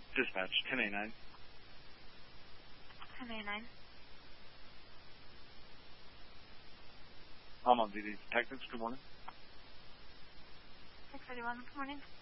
Dispatch, 10A9. 10A9. I'm on duty. Detectives, good morning. 631, good morning.